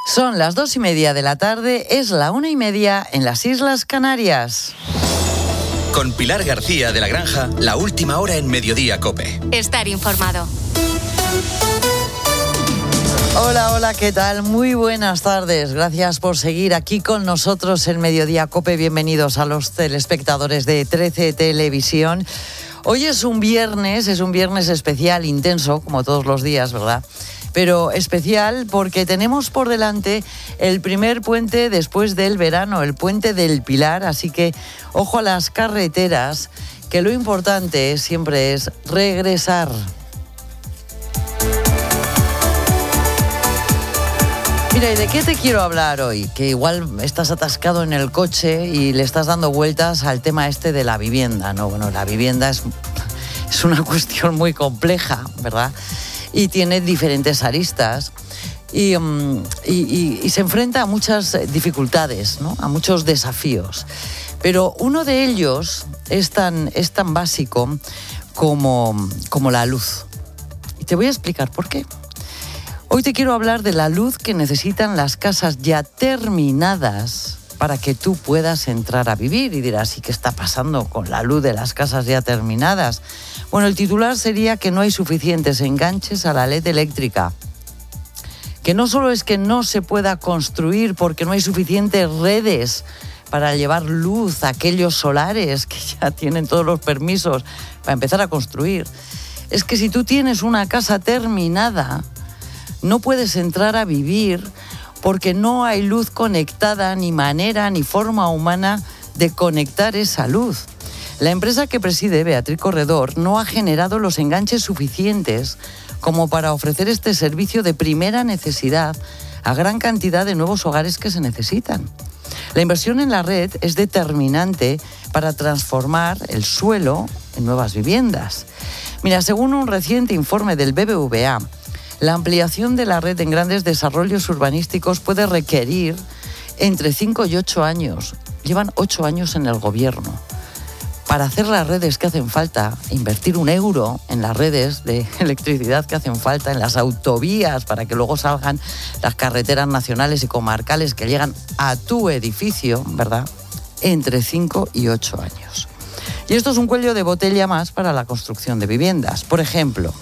Son las 2:30 de la tarde, es la 1:30 en las Islas Canarias. Con Pilar García de la Granja, la última hora en Mediodía COPE. Estar informado. Hola, ¿qué tal? Muy buenas tardes. Gracias por seguir aquí con nosotros en Mediodía COPE. Bienvenidos a los telespectadores de 13 Televisión. Hoy es un viernes especial, intenso, como todos los días, ¿verdad? Pero especial porque tenemos por delante el primer puente después del verano, el puente del Pilar, así que ojo a las carreteras, que lo importante siempre es regresar. Mira, ¿y de qué te quiero hablar hoy? Que igual estás atascado en el coche y le estás dando vueltas al tema este de la vivienda, ¿no? Bueno, la vivienda es una cuestión muy compleja, ¿verdad? Y tiene diferentes aristas y se enfrenta a muchas dificultades, ¿no? A muchos desafíos. Pero uno de ellos es tan básico como la luz. Y te voy a explicar por qué. Hoy te quiero hablar de la luz que necesitan las casas ya terminadas para que tú puedas entrar a vivir. Y dirás, ¿y qué está pasando con la luz de las casas ya terminadas? Bueno, el titular sería que no hay suficientes enganches a la LED eléctrica. Que no solo es que no se pueda construir porque no hay suficientes redes para llevar luz a aquellos solares que ya tienen todos los permisos para empezar a construir. Es que si tú tienes una casa terminada, no puedes entrar a vivir porque no hay luz conectada, ni manera ni forma humana de conectar esa luz. La empresa que preside, Beatriz Corredor, no ha generado los enganches suficientes como para ofrecer este servicio de primera necesidad a gran cantidad de nuevos hogares que se necesitan. La inversión en la red es determinante para transformar el suelo en nuevas viviendas. Mira, según un reciente informe del BBVA, la ampliación de la red en grandes desarrollos urbanísticos puede requerir entre 5 y 8 años. Llevan 8 años en el gobierno. Para hacer las redes que hacen falta, invertir €1 en las redes de electricidad que hacen falta, en las autovías, para que luego salgan las carreteras nacionales y comarcales que llegan a tu edificio, ¿verdad? Entre 5 y 8 años. Y esto es un cuello de botella más para la construcción de viviendas. Por ejemplo,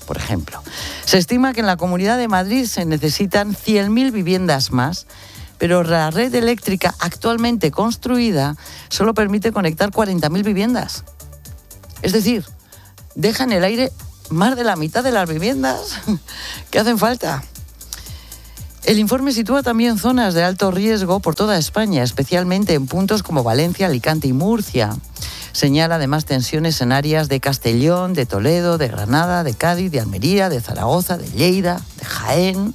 se estima que en la Comunidad de Madrid se necesitan 100.000 viviendas más, pero la red eléctrica actualmente construida solo permite conectar 40.000 viviendas. Es decir, deja en el aire más de la mitad de las viviendas que hacen falta. El informe sitúa también zonas de alto riesgo por toda España, especialmente en puntos como Valencia, Alicante y Murcia. Señala además tensiones en áreas de Castellón, de Toledo, de Granada, de Cádiz, de Almería, de Zaragoza, de Lleida, de Jaén.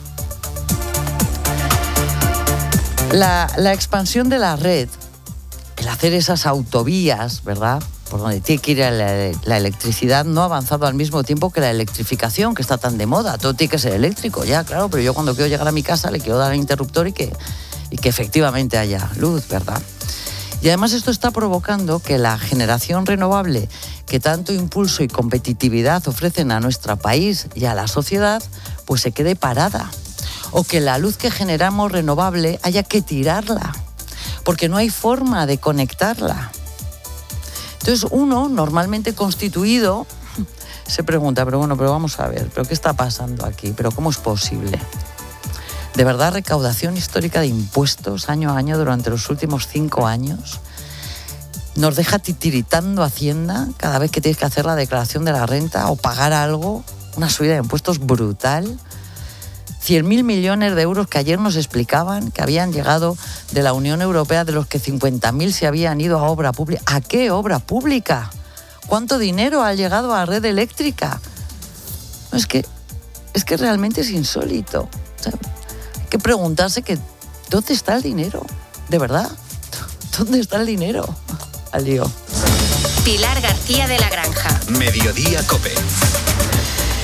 La expansión de la red, el hacer esas autovías, ¿verdad?, por donde tiene que ir la electricidad, no ha avanzado al mismo tiempo que la electrificación, que está tan de moda. Todo tiene que ser eléctrico, ya, claro, pero yo cuando quiero llegar a mi casa le quiero dar al interruptor y que efectivamente haya luz, ¿verdad? Y además esto está provocando que la generación renovable, que tanto impulso y competitividad ofrecen a nuestro país y a la sociedad, pues se quede parada. O que la luz que generamos renovable haya que tirarla, porque no hay forma de conectarla. Entonces uno, normalmente constituido, se pregunta, pero vamos a ver, ¿pero qué está pasando aquí? ¿Pero cómo es posible? ¿De verdad recaudación histórica de impuestos año a año durante los últimos 5 años nos deja titiritando Hacienda cada vez que tienes que hacer la declaración de la renta o pagar algo? Una subida de impuestos brutal. 100.000 millones de euros que ayer nos explicaban que habían llegado de la Unión Europea, de los que 50.000 se habían ido a obra pública. ¿A qué obra pública? ¿Cuánto dinero ha llegado a la red eléctrica? No, es que realmente es insólito. O sea, hay que preguntarse que ¿dónde está el dinero? ¿De verdad? ¿Dónde está el dinero? Al lío. Pilar García de la Granja. Mediodía COPE.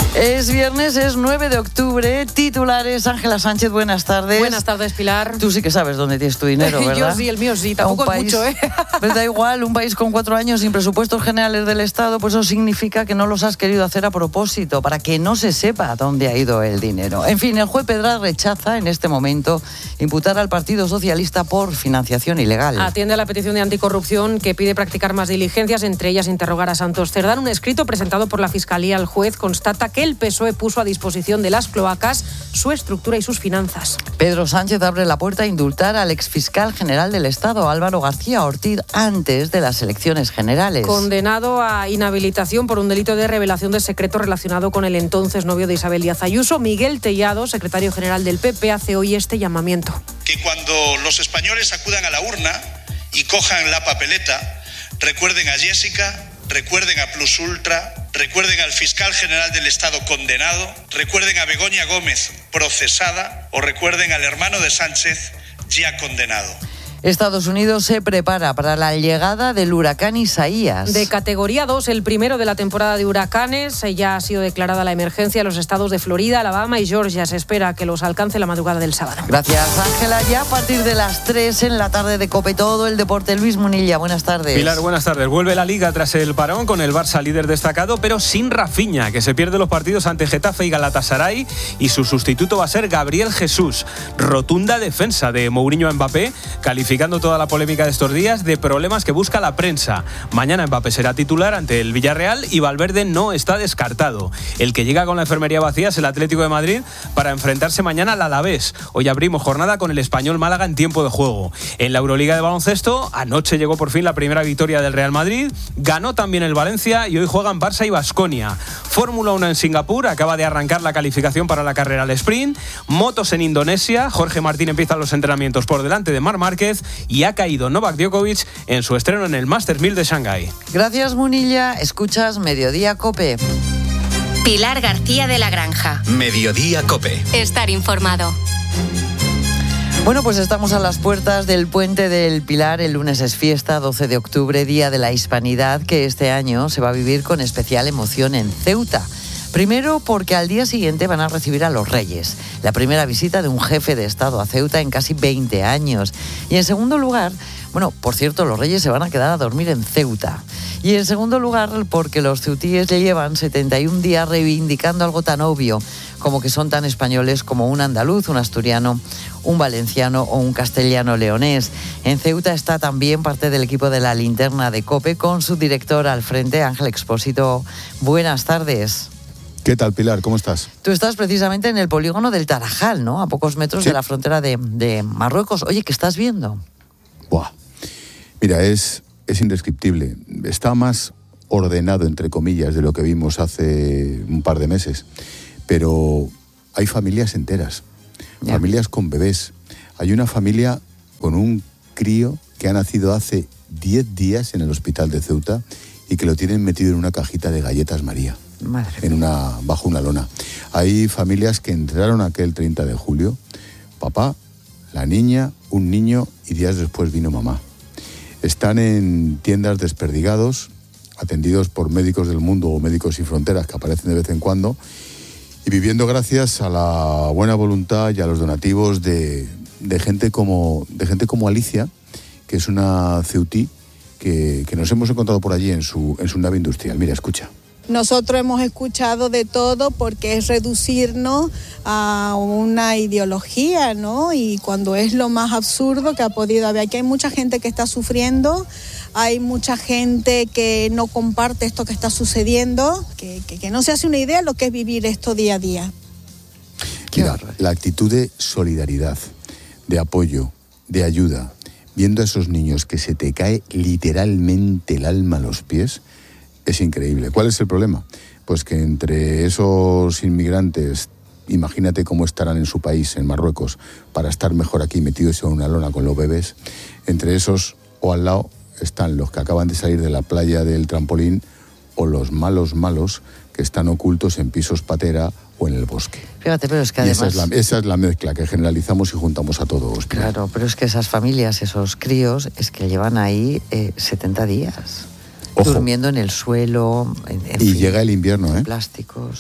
Es viernes, es 9 de octubre, titulares. Ángela Sánchez, buenas tardes. Buenas tardes, Pilar. Tú sí que sabes dónde tienes tu dinero, ¿verdad? Yo sí, el mío sí, tampoco es mucho, ¿eh? Pues da igual, un país con 4 años sin presupuestos generales del Estado, pues eso significa que no los has querido hacer a propósito, para que no se sepa dónde ha ido el dinero. En fin, el juez Pedraz rechaza en este momento imputar al Partido Socialista por financiación ilegal. Atiende a la petición de anticorrupción que pide practicar más diligencias, entre ellas interrogar a Santos Cerdán. Un escrito presentado por la Fiscalía al juez constata que el PSOE puso a disposición de las cloacas su estructura y sus finanzas. Pedro Sánchez abre la puerta a indultar al exfiscal general del Estado, Álvaro García Ortiz, antes de las elecciones generales. Condenado a inhabilitación por un delito de revelación de secreto relacionado con el entonces novio de Isabel Díaz Ayuso, Miguel Tellado, secretario general del PP, hace hoy este llamamiento. Que cuando los españoles acudan a la urna y cojan la papeleta, recuerden a Jessica, recuerden a Plus Ultra, recuerden al fiscal general del Estado condenado, recuerden a Begoña Gómez procesada o recuerden al hermano de Sánchez ya condenado. Estados Unidos se prepara para la llegada del huracán Isaías. De categoría 2, el primero de la temporada de huracanes. Ya ha sido declarada la emergencia en los estados de Florida, Alabama y Georgia. Se espera que los alcance la madrugada del sábado. Gracias, Ángela. Ya a partir de las 3 en la tarde de COPE, todo el deporte. Luis Munilla, buenas tardes. Pilar, buenas tardes. Vuelve la Liga tras el parón con el Barça líder destacado, pero sin Rafinha, que se pierde los partidos ante Getafe y Galatasaray, y su sustituto va a ser Gabriel Jesús. Rotunda defensa de Mourinho a Mbappé, calificando toda la polémica de estos días de problemas que busca la prensa. Mañana Mbappé será titular ante el Villarreal y Valverde no está descartado. El que llega con la enfermería vacía es el Atlético de Madrid para enfrentarse mañana al Alavés. Hoy abrimos jornada con el Español Málaga en tiempo de juego. En la Euroliga de baloncesto, anoche llegó por fin la primera victoria del Real Madrid, ganó también el Valencia y hoy juegan Barça y Baskonia. Fórmula 1 en Singapur, acaba de arrancar la calificación para la carrera al sprint. Motos en Indonesia, Jorge Martín empieza los entrenamientos por delante de Marc Márquez y ha caído Novak Djokovic en su estreno en el Masters 1000 de Shanghái. Gracias, Munilla. Escuchas Mediodía COPE. Pilar García de la Granja. Mediodía COPE. Estar informado. Bueno, pues estamos a las puertas del Puente del Pilar. El lunes es fiesta, 12 de octubre, Día de la Hispanidad, que este año se va a vivir con especial emoción en Ceuta. Primero, porque al día siguiente van a recibir a los Reyes, la primera visita de un jefe de Estado a Ceuta en casi 20 años. Y en segundo lugar, bueno, por cierto, los Reyes se van a quedar a dormir en Ceuta. Y en segundo lugar, porque los ceutíes le llevan 71 días reivindicando algo tan obvio como que son tan españoles como un andaluz, un asturiano, un valenciano o un castellano leonés. En Ceuta está también parte del equipo de la Linterna de COPE con su director al frente, Ángel Expósito. Buenas tardes. ¿Qué tal, Pilar? ¿Cómo estás? Tú estás precisamente en el polígono del Tarajal, ¿no? A pocos metros de la frontera de Marruecos. Oye, ¿qué estás viendo? Buah. Mira, es indescriptible. Está más ordenado, entre comillas, de lo que vimos hace un par de meses. Pero hay familias enteras, familias con bebés. Hay una familia con un crío que ha nacido hace 10 días en el hospital de Ceuta y que lo tienen metido en una cajita de galletas María. Bajo una lona. Hay familias que entraron aquel 30 de julio, papá, la niña, un niño y días después vino mamá. Están en tiendas desperdigados, atendidos por médicos del mundo o médicos sin fronteras que aparecen de vez en cuando y viviendo gracias a la buena voluntad y a los donativos de gente como Alicia, que es una ceutí que nos hemos encontrado por allí en su nave industrial. Mira, escucha. Nosotros hemos escuchado de todo porque es reducirnos a una ideología, ¿no? Y cuando es lo más absurdo que ha podido haber. Aquí hay mucha gente que está sufriendo, hay mucha gente que no comparte esto que está sucediendo, que no se hace una idea de lo que es vivir esto día a día. Mira, la actitud de solidaridad, de apoyo, de ayuda, viendo a esos niños que se te cae literalmente el alma a los pies, es increíble. ¿Cuál es el problema? Pues que entre esos inmigrantes, imagínate cómo estarán en su país, en Marruecos, para estar mejor aquí metidos en una lona con los bebés. Entre esos, o al lado, están los que acaban de salir de la playa del trampolín o los malos que están ocultos en pisos patera o en el bosque. Fíjate, pero es que además... Esa es la mezcla que generalizamos y juntamos a todos. Claro, pero es que esas familias, esos críos, es que llevan ahí 70 días. Ojo. Durmiendo en el suelo, en y fin, llega el invierno, en plásticos.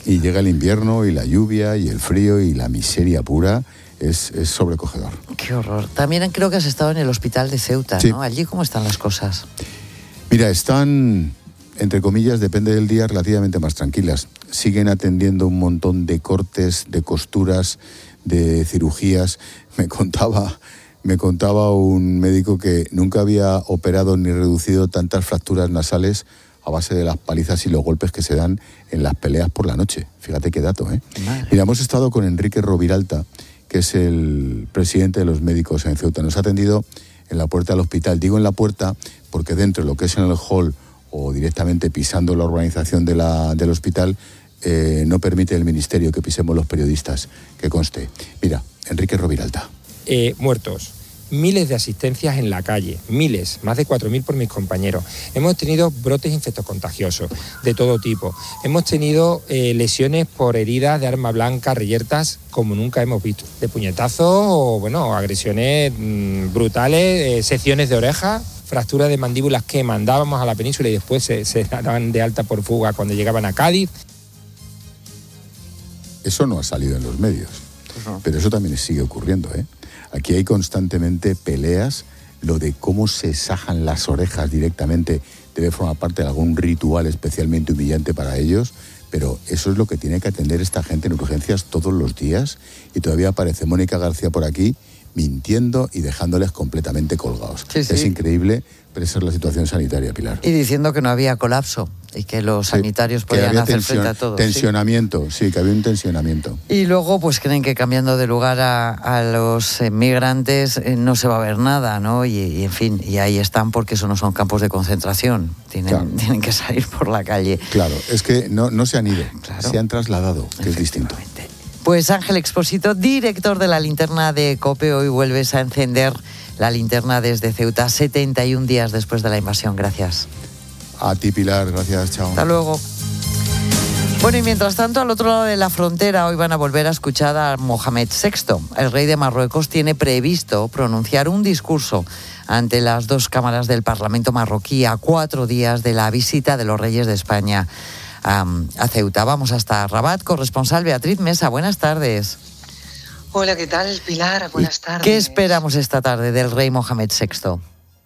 Y llega el invierno y la lluvia y el frío y la miseria pura. Es sobrecogedor. Qué horror. También creo que has estado en el hospital de Ceuta, sí. ¿no? ¿Allí cómo están las cosas? Mira, están, entre comillas, depende del día, relativamente más tranquilas. Siguen atendiendo un montón de cortes, de costuras, de cirugías. Me contaba un médico que nunca había operado ni reducido tantas fracturas nasales a base de las palizas y los golpes que se dan en las peleas por la noche. Fíjate qué dato, ¿eh? Madre. Mira, hemos estado con Enrique Roviralta, que es el presidente de los médicos en Ceuta. Nos ha atendido en la puerta del hospital. Digo en la puerta porque dentro, lo que es en el hall o directamente pisando la urbanización del hospital, no permite el ministerio que pisemos los periodistas, que conste. Mira, Enrique Roviralta. Muertos. Miles de asistencias en la calle, miles, más de 4.000 por mis compañeros. Hemos tenido brotes infectocontagiosos de todo tipo. Hemos tenido lesiones por heridas de arma blanca, reyertas, como nunca hemos visto. De puñetazos o, bueno, agresiones brutales, secciones de oreja, fracturas de mandíbulas que mandábamos a la península y después se daban de alta por fuga cuando llegaban a Cádiz. Eso no ha salido en los medios, pero eso también sigue ocurriendo, ¿eh? Aquí hay constantemente peleas, lo de cómo se sajan las orejas directamente debe formar parte de algún ritual especialmente humillante para ellos, pero eso es lo que tiene que atender esta gente en urgencias todos los días y todavía aparece Mónica García por aquí mintiendo y dejándoles completamente colgados. Sí, sí. Es increíble, pero esa es la situación sanitaria, Pilar. Y diciendo que no había colapso y que los sanitarios podían hacer frente a todo. Tensionamiento, sí, que había un tensionamiento. Y luego pues creen que cambiando de lugar a los migrantes no se va a ver nada, ¿no? Y en fin, y ahí están porque eso no son campos de concentración. Tienen que salir por la calle. Claro, es que no se han ido, se han trasladado, que es distinto. Pues Ángel Expósito, director de la linterna de COPE, hoy vuelves a encender la linterna desde Ceuta 71 días después de la invasión. Gracias. A ti, Pilar, gracias, chao. Hasta luego. Bueno, y mientras tanto, al otro lado de la frontera, hoy van a volver a escuchar a Mohamed VI. El rey de Marruecos tiene previsto pronunciar un discurso ante las dos cámaras del Parlamento marroquí a 4 días de la visita de los reyes de España a Ceuta. Vamos hasta Rabat, corresponsal Beatriz Mesa. Buenas tardes. Hola, ¿qué tal, Pilar? Buenas tardes. ¿Qué esperamos esta tarde del rey Mohamed VI?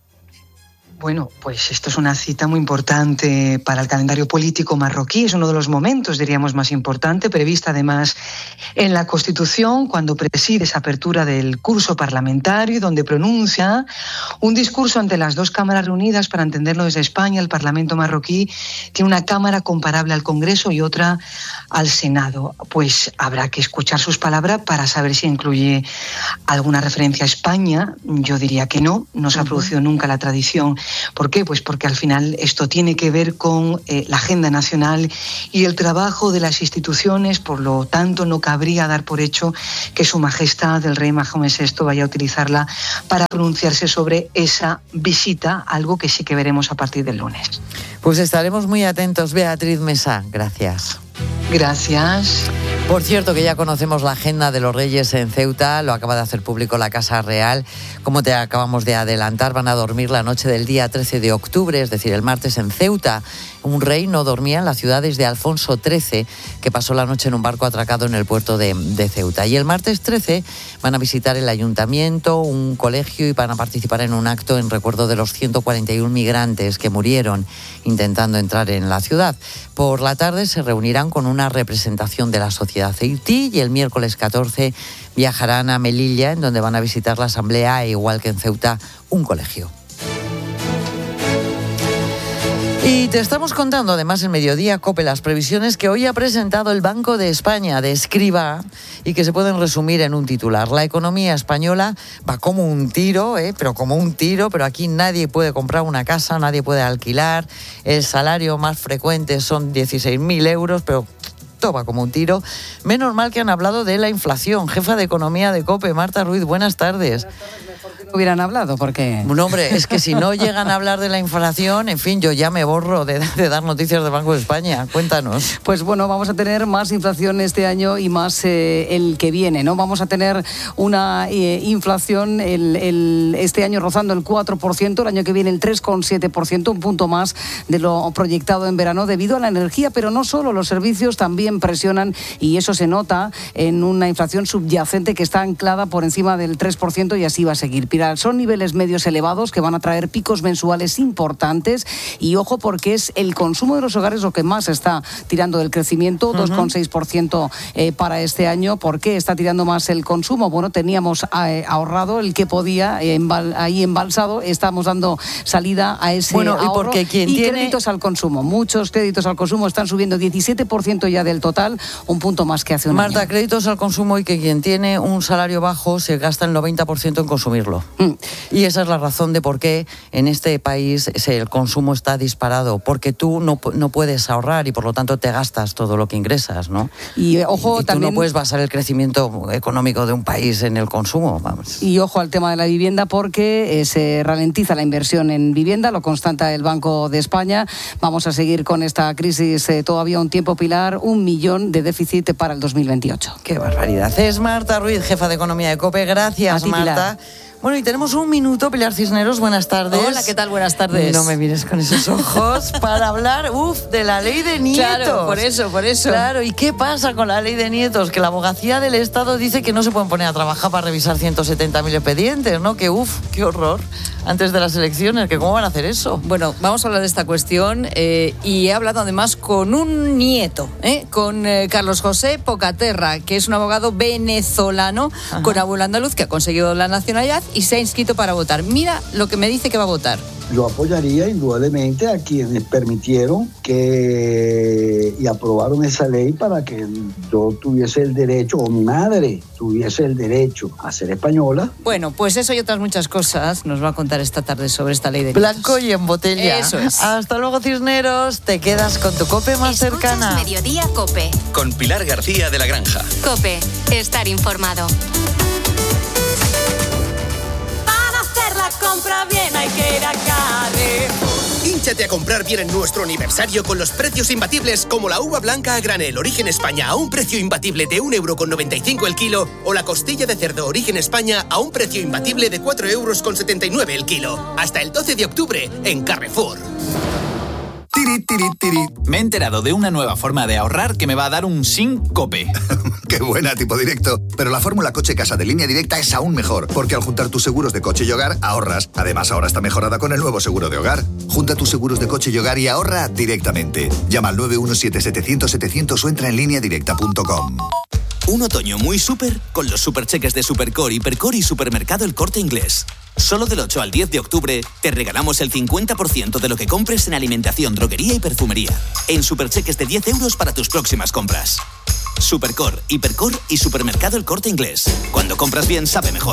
Bueno, pues esto es una cita muy importante para el calendario político marroquí. Es uno de los momentos, diríamos, más importante, prevista además en la Constitución, cuando preside esa apertura del curso parlamentario y donde pronuncia un discurso ante las dos cámaras reunidas. Para entenderlo desde España, el Parlamento marroquí tiene una cámara comparable al Congreso y otra al Senado. Pues habrá que escuchar sus palabras para saber si incluye alguna referencia a España. Yo diría que no se ha producido nunca la tradición. ¿Por qué? Pues porque al final esto tiene que ver con la agenda nacional y el trabajo de las instituciones, por lo tanto no cabría dar por hecho que Su Majestad, el rey Mohamed VI, vaya a utilizarla para pronunciarse sobre esa visita, algo que sí que veremos a partir del lunes. Pues estaremos muy atentos. Beatriz Mesa, gracias. Gracias. Por cierto, que ya conocemos la agenda de los reyes en Ceuta, lo acaba de hacer público la Casa Real. Como te acabamos de adelantar, van a dormir la noche del día 13 de octubre, es decir, el martes en Ceuta. Un rey no dormía en la ciudad desde Alfonso XIII, que pasó la noche en un barco atracado en el puerto de Ceuta. Y el martes 13 van a visitar el ayuntamiento, un colegio y van a participar en un acto en recuerdo de los 141 migrantes que murieron intentando entrar en la ciudad. Por la tarde se reunirán con una representación de la sociedad ceutí y el miércoles 14 viajarán a Melilla, en donde van a visitar la asamblea e, igual que en Ceuta, un colegio. Y te estamos contando, además, en Mediodía COPE, las previsiones que hoy ha presentado el Banco de España de Escribá y que se pueden resumir en un titular. La economía española va como un tiro, pero aquí nadie puede comprar una casa, nadie puede alquilar. El salario más frecuente son 16.000 euros, pero todo va como un tiro. Menos mal que han hablado de la inflación. Jefa de Economía de COPE, Marta Ruiz, buenas tardes. hubieran hablado, porque... Bueno, hombre, es que si no llegan a hablar de la inflación, en fin, yo ya me borro de dar noticias del Banco de España. Cuéntanos. Pues bueno, vamos a tener más inflación este año y más el que viene, ¿no? Vamos a tener una inflación este año rozando el 4%, el año que viene el 3,7%, un punto más de lo proyectado en verano debido a la energía, pero no solo, los servicios también presionan y eso se nota en una inflación subyacente que está anclada por encima del 3% y así va a seguir. Pilar, son niveles medios elevados que van a traer picos mensuales importantes y ojo porque es el consumo de los hogares lo que más está tirando del crecimiento, 2,6% para este año. ¿Por qué está tirando más el consumo? Bueno, teníamos ahorrado el que podía, ahí embalsado, estamos dando salida a ese ahorro. Y porque créditos al consumo. Muchos créditos al consumo están subiendo 17% ya del total, un punto más que hace un año. Marta, créditos al consumo y que quien tiene un salario bajo se gasta el 90% en consumirlo. Y esa es la razón de por qué en este país el consumo está disparado, porque tú no puedes ahorrar y por lo tanto te gastas todo lo que ingresas, ¿no? Y ojo, y también... tú no puedes basar el crecimiento económico de un país en el consumo, vamos. Y ojo al tema de la vivienda porque se ralentiza la inversión en vivienda, lo constata el Banco de España. Vamos a seguir con esta crisis todavía un tiempo, Pilar, 1 millón de déficit para el 2028. ¡Qué barbaridad! Es Marta Ruiz, jefa de Economía de COPE. Gracias, ti, Marta. Bueno, y tenemos un minuto, Pilar Cisneros, buenas tardes. Hola, ¿qué tal? Buenas tardes. No me mires con esos ojos para hablar, de la ley de nietos. Claro, por eso. Claro, ¿y qué pasa con la ley de nietos? Que la abogacía del Estado dice que no se pueden poner a trabajar para revisar 170.000 expedientes, ¿no? Que qué horror. Antes de las elecciones, que ¿cómo van a hacer eso? Bueno, vamos a hablar de esta cuestión y he hablado además con un nieto, con Carlos José Pocaterra, que es un abogado venezolano con abuelo andaluz que ha conseguido la nacionalidad y se ha inscrito para votar. Mira lo que me dice que va a votar. Yo apoyaría indudablemente a quienes permitieron y aprobaron esa ley para que yo tuviese el derecho, o mi madre tuviese el derecho a ser española. Bueno, pues eso y otras muchas cosas nos va a contar esta tarde sobre esta ley de nietos. Blanco y en botella. Eso es. Hasta luego, Cisneros. Te quedas con tu COPE más cercana. Mediodía COPE. Con Pilar García de la Granja. COPE. Estar informado. Compra bien, hay que ir a Carrefour. Hínchate a comprar bien en nuestro aniversario con los precios imbatibles como la uva blanca a granel Origen España a un precio imbatible de 1,95 € el kilo o la costilla de cerdo Origen España a un precio imbatible de 4,79 € el kilo. Hasta el 12 de octubre en Carrefour. Tiri, tiri, tiri. Me he enterado de una nueva forma de ahorrar que me va a dar un SINCOPE. ¡Qué buena, tipo directo! Pero la fórmula Coche Casa de Línea Directa es aún mejor, porque al juntar tus seguros de coche y hogar, ahorras. Además, ahora está mejorada con el nuevo seguro de hogar. Junta tus seguros de coche y hogar y ahorra directamente. Llama al 917-700-700 o entra en lineadirecta.com. Un otoño muy súper con los supercheques de Supercore, Hipercore y Supermercado El Corte Inglés. Solo del 8 al 10 de octubre te regalamos el 50% de lo que compres en alimentación, droguería y perfumería. En supercheques de 10 € para tus próximas compras. Supercore, Hipercore y Supermercado El Corte Inglés. Cuando compras bien, sabe mejor.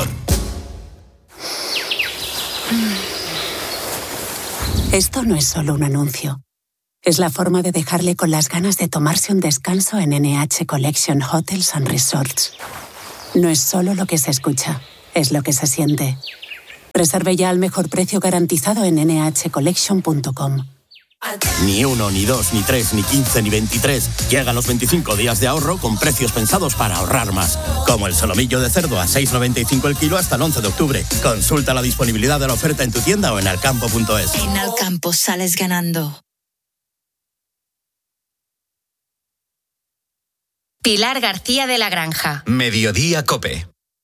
Esto no es solo un anuncio. Es la forma de dejarle con las ganas de tomarse un descanso en NH Collection Hotels and Resorts. No es solo lo que se escucha, es lo que se siente. Reserve ya al mejor precio garantizado en nhcollection.com. Ni 1, ni 2, ni 3, ni 15, ni 23. Llegan los 25 días de ahorro con precios pensados para ahorrar más. Como el solomillo de cerdo a 6,95 el kilo hasta el 11 de octubre. Consulta la disponibilidad de la oferta en tu tienda o en alcampo.es. En Alcampo sales ganando. Pilar García de la Granja. Mediodía COPE.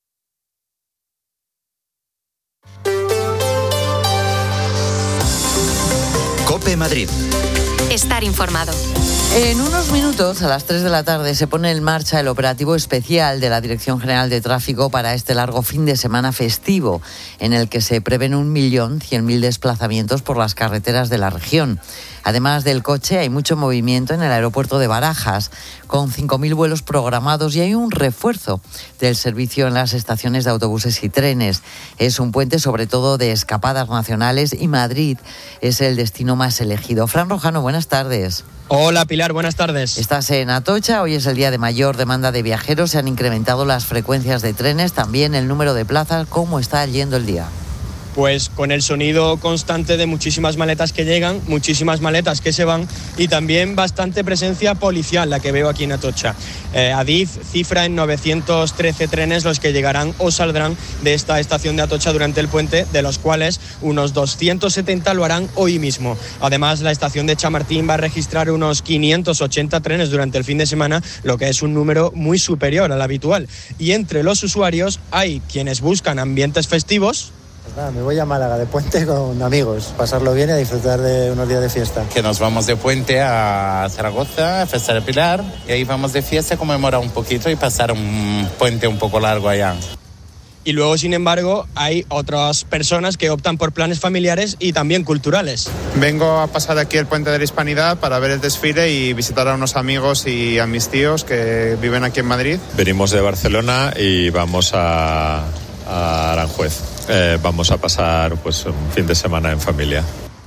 COPE Madrid. Estar informado. En unos minutos, a las 3 de la tarde, se pone en marcha el operativo especial de la Dirección General de Tráfico para este largo fin de semana festivo, en el que se prevén 1.100.000 desplazamientos por las carreteras de la región. Además del coche, hay mucho movimiento en el aeropuerto de Barajas, con 5.000 vuelos programados y hay un refuerzo del servicio en las estaciones de autobuses y trenes. Es un puente sobre todo de escapadas nacionales y Madrid es el destino más elegido. Fran Rojano, buenas tardes. Hola Pilar, buenas tardes. Estás en Atocha, hoy es el día de mayor demanda de viajeros, se han incrementado las frecuencias de trenes, también el número de plazas. ¿Cómo está yendo el día? pues con el sonido constante de muchísimas maletas que llegan, muchísimas maletas que se van y también bastante presencia policial la que veo aquí en Atocha. Adif cifra en 913 trenes los que llegarán o saldrán de esta estación de Atocha durante el puente, de los cuales unos 270 lo harán hoy mismo. Además, la estación de Chamartín va a registrar unos 580 trenes durante el fin de semana, lo que es un número muy superior al habitual. Y entre los usuarios hay quienes buscan ambientes festivos. Pues nada, me voy a Málaga de puente con amigos, pasarlo bien y a disfrutar de unos días de fiesta. Que nos vamos de puente a Zaragoza, a Festa del Pilar, y ahí vamos de fiesta, conmemorar un poquito y pasar un puente un poco largo allá. Y luego, sin embargo, hay otras personas que optan por planes familiares y también culturales. Vengo a pasar aquí el Puente de la Hispanidad para ver el desfile y visitar a unos amigos y a mis tíos que viven aquí en Madrid. Venimos de Barcelona y vamos a Aranjuez. Vamos a pasar pues un fin de semana en familia.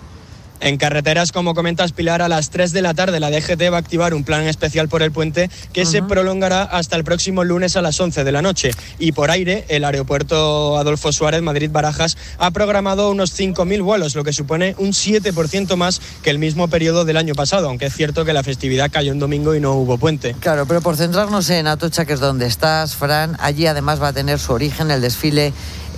En carreteras, como comentas, Pilar, a las 3 de la tarde la DGT va a activar un plan especial por el puente que se prolongará hasta el próximo lunes a las 11 de la noche. Y por aire, el aeropuerto Adolfo Suárez Madrid-Barajas ha programado unos 5.000 vuelos, lo que supone un 7% más que el mismo periodo del año pasado, aunque es cierto que la festividad cayó en domingo y no hubo puente. Claro, pero por centrarnos en Atocha, que es donde estás, Fran, allí además va a tener su origen el desfile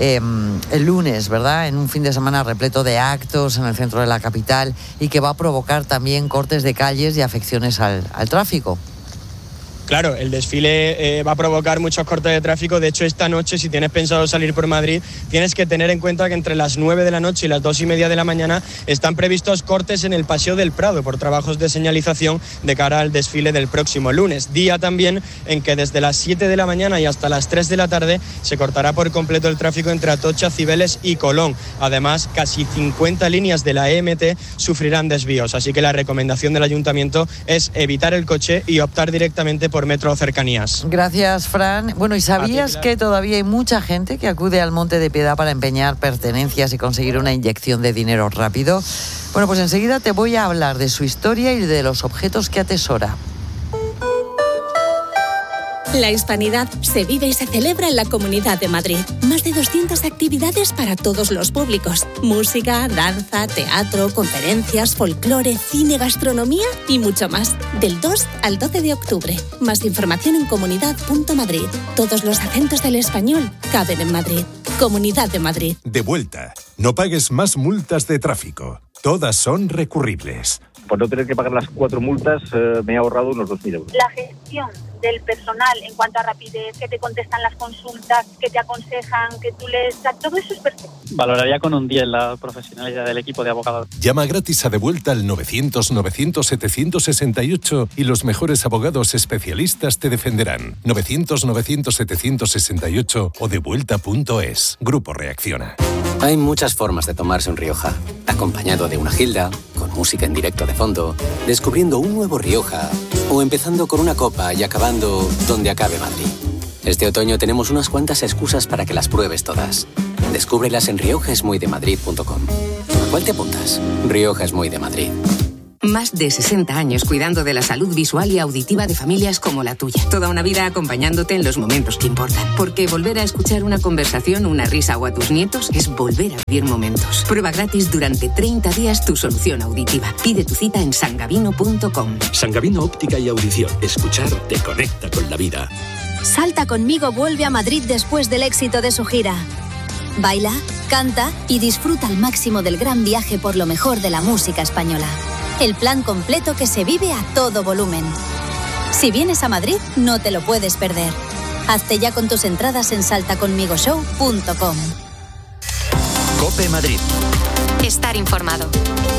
el lunes, ¿verdad? En un fin de semana repleto de actos en el centro de la capital y que va a provocar también cortes de calles y afecciones al tráfico. Claro, el desfile va a provocar muchos cortes de tráfico. De hecho, esta noche, si tienes pensado salir por Madrid, tienes que tener en cuenta que entre las 9 de la noche y las 2:30 de la mañana están previstos cortes en el Paseo del Prado por trabajos de señalización de cara al desfile del próximo lunes. Día también en que desde las 7 de la mañana y hasta las 3 de la tarde se cortará por completo el tráfico entre Atocha, Cibeles y Colón. Además, casi 50 líneas de la EMT sufrirán desvíos. Así que la recomendación del Ayuntamiento es evitar el coche y optar directamente por metro o cercanías. Gracias, Fran. Bueno, ¿y sabías que todavía hay mucha gente que acude al Monte de Piedad para empeñar pertenencias y conseguir una inyección de dinero rápido? Bueno, pues enseguida te voy a hablar de su historia y de los objetos que atesora. La Hispanidad se vive y se celebra en la Comunidad de Madrid. Más de 200 actividades para todos los públicos. Música, danza, teatro, conferencias, folclore, cine, gastronomía y mucho más. Del 2 al 12 de octubre. Más información en comunidad.madrid. Todos los acentos del español caben en Madrid. Comunidad de Madrid. De vuelta. No pagues más multas de tráfico. Todas son recurribles. Por no tener que pagar las 4 multas, me he ahorrado unos 2.000 euros. La gestión del personal en cuanto a rapidez, que te contestan las consultas, que te aconsejan, que tú lees, todo eso es perfecto. Valoraría con un 10 la profesionalidad del equipo de abogados. Llama gratis a De Vuelta al 900-900-768 y los mejores abogados especialistas te defenderán. 900-900-768 o devuelta.es. Grupo Reacciona. Hay muchas formas de tomarse un Rioja. Acompañado de una gilda, con música en directo de fondo, descubriendo un nuevo Rioja o empezando con una copa y acabando donde acabe Madrid. Este otoño tenemos unas cuantas excusas para que las pruebes todas. Descúbrelas en riojaesmuydemadrid.com. ¿A cuál te apuntas? Rioja es muy de Madrid. Más de 60 años cuidando de la salud visual y auditiva de familias como la tuya. Toda una vida acompañándote en los momentos que importan. Porque volver a escuchar una conversación, una risa o a tus nietos es volver a vivir momentos. Prueba gratis durante 30 días tu solución auditiva. Pide tu cita en sangavino.com. Sangavino Óptica y Audición. Escuchar te conecta con la vida. Salta conmigo vuelve a Madrid después del éxito de su gira. Baila, canta y disfruta al máximo del gran viaje por lo mejor de la música española. El plan completo que se vive a todo volumen. Si vienes a Madrid, no te lo puedes perder. Hazte ya con tus entradas en saltaconmigoshow.com. COPE Madrid. Estar informado.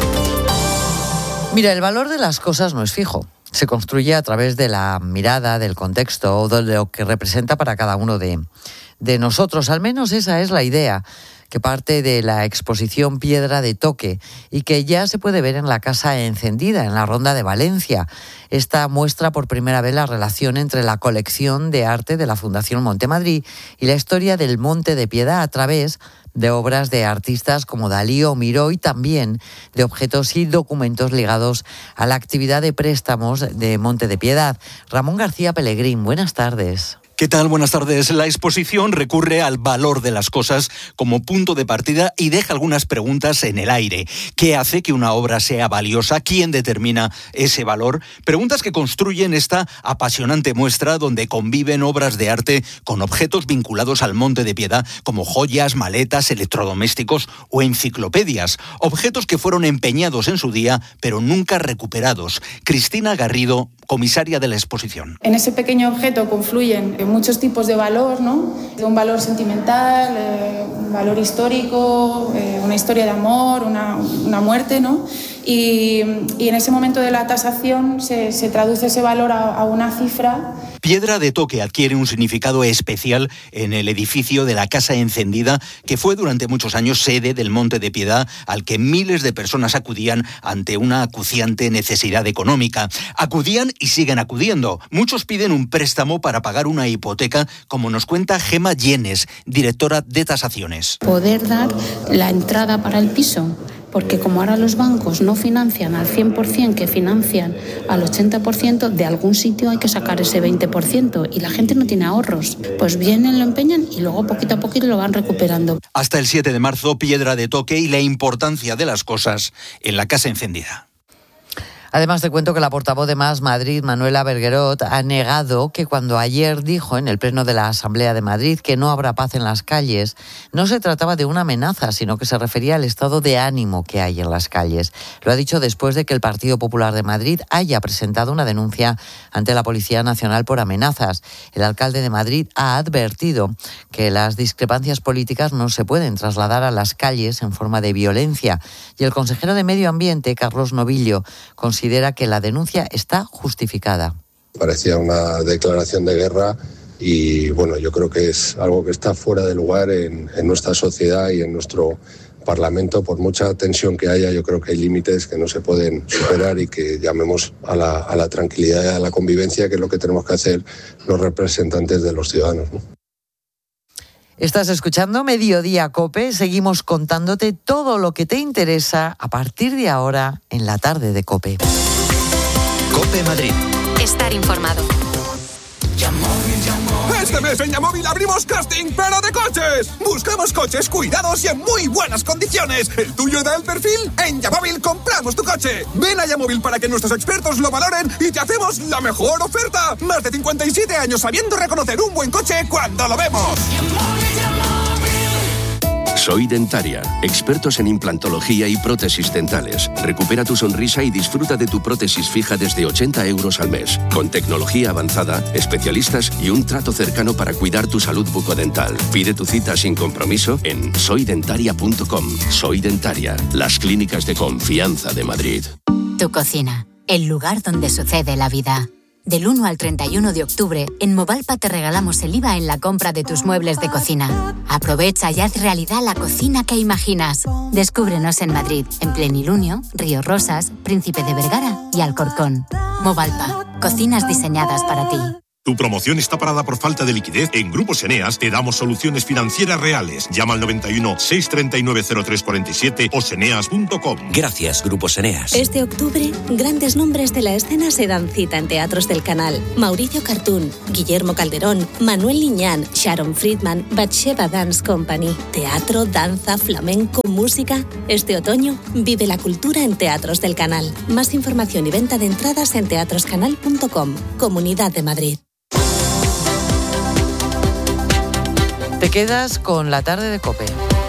Mira, el valor de las cosas no es fijo. Se construye a través de la mirada, del contexto o de lo que representa para cada uno de nosotros. Al menos esa es la idea que parte de la exposición Piedra de Toque y que ya se puede ver en la Casa Encendida, en la Ronda de Valencia. Esta muestra por primera vez la relación entre la colección de arte de la Fundación Montemadrid y la historia del Monte de Piedad a través de obras de artistas como Dalí o Miró y también de objetos y documentos ligados a la actividad de préstamos de Monte de Piedad. Ramón García Pellegrín, buenas tardes. ¿Qué tal? Buenas tardes. La exposición recurre al valor de las cosas como punto de partida y deja algunas preguntas en el aire. ¿Qué hace que una obra sea valiosa? ¿Quién determina ese valor? Preguntas que construyen esta apasionante muestra donde conviven obras de arte con objetos vinculados al Monte de Piedad, como joyas, maletas, electrodomésticos o enciclopedias. Objetos que fueron empeñados en su día, pero nunca recuperados. Cristina Garrido, comisaria de la exposición. En ese pequeño objeto confluyen muchos tipos de valor, ¿no? Un valor sentimental, un valor histórico, una historia de amor, una muerte, ¿no? Y en ese momento de la tasación se traduce ese valor a una cifra. Piedra de Toque adquiere un significado especial en el edificio de la Casa Encendida, que fue durante muchos años sede del Monte de Piedad, al que miles de personas acudían ante una acuciante necesidad económica. Acudían y siguen acudiendo. Muchos piden un préstamo para pagar una hipoteca, como nos cuenta Gema Llenes, directora de tasaciones. Poder dar la entrada para el piso. Porque como ahora los bancos no financian al 100%, que financian al 80%, de algún sitio hay que sacar ese 20% y la gente no tiene ahorros. Pues vienen, lo empeñan y luego poquito a poquito lo van recuperando. Hasta el 7 de marzo, Piedra de Toque y la importancia de las cosas en la Casa Encendida. Además, te cuento que la portavoz de Más Madrid, Manuela Berguerot, ha negado que cuando ayer dijo en el Pleno de la Asamblea de Madrid que no habrá paz en las calles, no se trataba de una amenaza, sino que se refería al estado de ánimo que hay en las calles. Lo ha dicho después de que el Partido Popular de Madrid haya presentado una denuncia ante la Policía Nacional por amenazas. El alcalde de Madrid ha advertido que las discrepancias políticas no se pueden trasladar a las calles en forma de violencia. Y el consejero de Medio Ambiente, Carlos Novillo, considera que la denuncia está justificada. Parecía una declaración de guerra y bueno, yo creo que es algo que está fuera de lugar en nuestra sociedad y en nuestro Parlamento. Por mucha tensión que haya, yo creo que hay límites que no se pueden superar y que llamemos a la tranquilidad y a la convivencia, que es lo que tenemos que hacer los representantes de los ciudadanos, ¿no? Estás escuchando Mediodía COPE. Seguimos contándote todo lo que te interesa a partir de ahora en la tarde de COPE. COPE Madrid. Estar informado. Este mes en Yamóvil abrimos casting, pero de coches. Buscamos coches cuidados y en muy buenas condiciones. ¿El tuyo da el perfil? En Yamóvil compramos tu coche. Ven a Yamóvil para que nuestros expertos lo valoren y te hacemos la mejor oferta. Más de 57 años sabiendo reconocer un buen coche cuando lo vemos. Soy Dentaria, expertos en implantología y prótesis dentales. Recupera tu sonrisa y disfruta de tu prótesis fija desde 80 euros al mes. Con tecnología avanzada, especialistas y un trato cercano para cuidar tu salud bucodental. Pide tu cita sin compromiso en soydentaria.com. Soy Dentaria, las clínicas de confianza de Madrid. Tu cocina, el lugar donde sucede la vida. Del 1 al 31 de octubre, en Movalpa te regalamos el IVA en la compra de tus muebles de cocina. Aprovecha y haz realidad la cocina que imaginas. Descúbrenos en Madrid, en Plenilunio, Río Rosas, Príncipe de Vergara y Alcorcón. Movalpa, cocinas diseñadas para ti. ¿Tu promoción está parada por falta de liquidez? En Grupos Eneas te damos soluciones financieras reales. Llama al 91 639 0347 o seneas.com. Gracias, Grupos Eneas. Este octubre, grandes nombres de la escena se dan cita en teatros del canal. Mauricio Cartún, Guillermo Calderón, Manuel Liñán, Sharon Friedman, Batsheva Dance Company. Teatro, danza, flamenco, música. Este otoño, vive la cultura en teatros del canal. Más información y venta de entradas en teatroscanal.com. Comunidad de Madrid. Te quedas con la tarde de COPE.